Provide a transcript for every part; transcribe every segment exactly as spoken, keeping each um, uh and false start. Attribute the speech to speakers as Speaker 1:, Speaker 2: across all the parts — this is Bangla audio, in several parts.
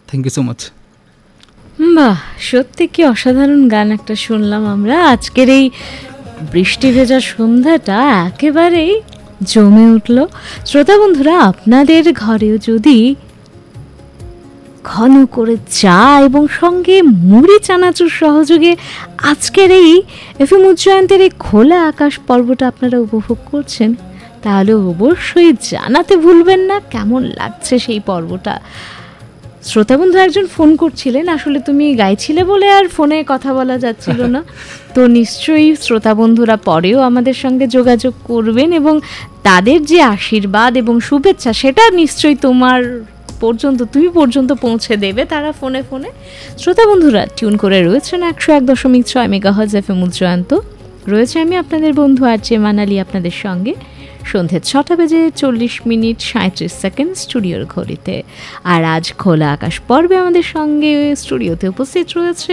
Speaker 1: Thank you so much.
Speaker 2: বাহ, সত্যি কি অসাধারণ গান একটা শুনলাম আমরা। আজকের এই বৃষ্টি ভেজা সন্ধ্যাটা একেবারেই জমে উঠল। শ্রোতা বন্ধুরা, আপনাদের ঘরেও যদি ঘন করে চা এবং সঙ্গে মুড়ি চানাচুর সহযোগে আজকের এই এফএম উজ্জয়ন্তের এই খোলা আকাশ পর্বটা আপনারা উপভোগ করছেন, তাহলে অবশ্যই জানাতে ভুলবেন না কেমন লাগছে সেই পর্বটা। শ্রোতা বন্ধু একজন ফোন করছিলেন, আসলে তুমি গাইছিলে বলে আর ফোনে কথা বলা যাচ্ছিল না, তো নিশ্চয়ই শ্রোতা বন্ধুরা পরেও আমাদের সঙ্গে যোগাযোগ করবেন এবং তাদের যে আশীর্বাদ এবং শুভেচ্ছা সেটা নিশ্চয়ই তোমার পর্যন্ত তুমি পর্যন্ত পৌঁছে দেবে তারা ফোনে ফোনে। শ্রোতা বন্ধুরা টিউন করে রয়েছেন একশো এক দশমিক ছয় মেগাহার্জ এফএম উজ্জয়ন্ত। রয়েছে আমি আপনাদের বন্ধু আর জে মানালি আপনাদের সঙ্গে সন্ধ্যে ছটা বেজে চল্লিশ মিনিট সাঁত্রিশ সেকেন্ড স্টুডিওর ঘড়িতে। আর আজ খোলা আকাশ পর্বে আমাদের সঙ্গে স্টুডিওতে উপস্থিত রয়েছে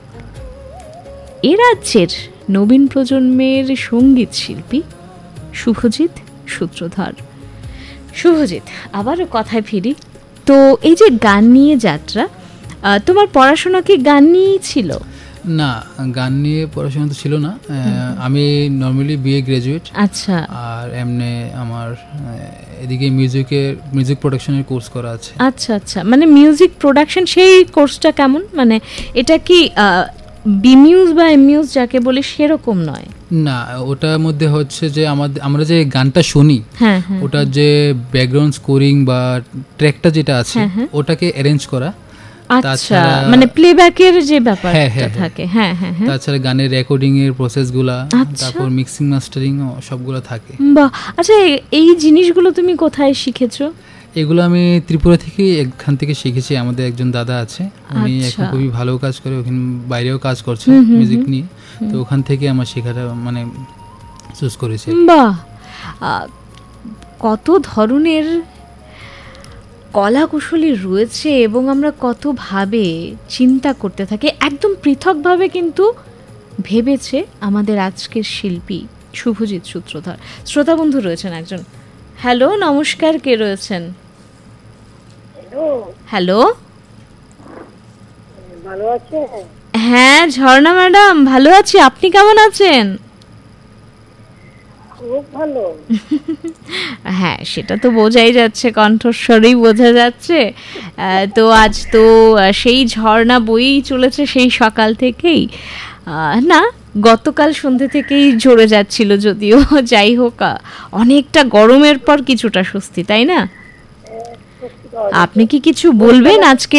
Speaker 2: এ রাজ্যের নবীন প্রজন্মের সঙ্গীত শিল্পী শুভজিৎ সূত্রধর। শুভজিৎ, আবারও কথায় ফিরি, তো এই যে গান নিয়ে যাত্রা, তোমার পড়াশোনা কি গান নিয়েই ছিল?
Speaker 1: না, গান নিয়ে পড়াশোনা তো ছিল না, আমি নর্মালি বিএ গ্রাজুয়েট।
Speaker 2: আচ্ছা।
Speaker 1: আর এমনি আমার এদিকে মিউজিকের মিউজিক প্রোডাকশনের কোর্স করা আছে।
Speaker 2: আচ্ছা আচ্ছা, মানে মিউজিক প্রোডাকশন, সেই কোর্সটা কেমন? মানে এটা কি বিমিউজ বা এমমিউজ যাকে বলে সেরকম নয়?
Speaker 1: না, ওটার মধ্যে হচ্ছে যে আমাদের আমরা যে গানটা শুনি,
Speaker 2: হ্যাঁ,
Speaker 1: ওটার যে ব্যাকগ্রাউন্ড স্কোরিং বা ট্র্যাকটা যেটা আছে ওটাকে অ্যারেঞ্জ করা।
Speaker 2: আচ্ছা, মানে প্লেব্যাকের যে ব্যাপারটা থাকে। হ্যাঁ হ্যাঁ হ্যাঁ।
Speaker 1: তাছাড়া গানের রেকর্ডিং এর প্রসেসগুলো, তারপর মিক্সিং মাস্টারিং সবগুলো থাকে।
Speaker 2: বাহ, আচ্ছা, এই জিনিসগুলো তুমি কোথায় শিখেছো?
Speaker 1: এগুলো আমি ত্রিপুরা থেকে এখান থেকে শিখেছি। আমাদের একজন দাদা আছে, উনি এখন খুবই ভালো কাজ করে, ওখানে বাইরেও কাজ করছে মিউজিক নিয়ে, তো ওখান থেকে আমার শেখাটা মানে চুজ করেছি।
Speaker 2: বাহ, কত ধরনের কলা কুশলী রয়েছে এবং আমরা কতভাবে চিন্তা করতে থাকি, একদম পৃথকভাবে কিন্তু ভেবেছে আমাদের আজকের শিল্পী শুভজিৎ সূত্রধর। শ্রোতা বন্ধু রয়েছেন একজন। হ্যালো, নমস্কার, কে রয়েছেন? হ্যালো,
Speaker 3: ভালো আছেন?
Speaker 2: হ্যাঁ ঝর্ণা ম্যাডাম, ভালো আছি, আপনি কেমন আছেন?
Speaker 3: খুব ভালো।
Speaker 2: হ্যাঁ, সেটা তো বোঝাই যাচ্ছে, কণ্ঠস্বরেই বোঝা যাচ্ছে। তো আজ তো সেই ঝর্ণা বইই চলেছে সেই সকাল থেকেই, না গতকাল সন্ধ্যে থেকেই ঝরে যাচ্ছিল, যদিও যাই হোক অনেকটা গরমের পর কিছুটা স্বস্তি, তাই না? আপনি কি কিছু বলবেন আজকে